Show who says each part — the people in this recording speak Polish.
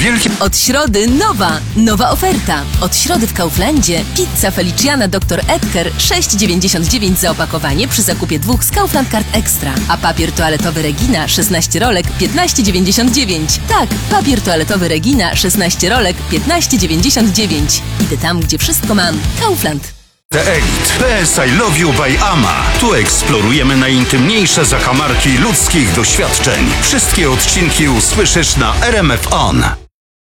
Speaker 1: wielkie...
Speaker 2: Od środy nowa oferta. Od środy w Kauflandzie pizza Feliciana Dr. Edgar 6,99 za opakowanie przy zakupie 2 z Kaufland Card Extra. A papier toaletowy Regina 16 rolek 15,99. Tak, papier toaletowy Regina 16 rolek 15,99. Idę tam, gdzie wszystko mam. Kaufland.
Speaker 1: The Elite. PS I Love You by Ama. Tu eksplorujemy najintymniejsze zakamarki ludzkich doświadczeń. Wszystkie odcinki usłyszysz na RMF On.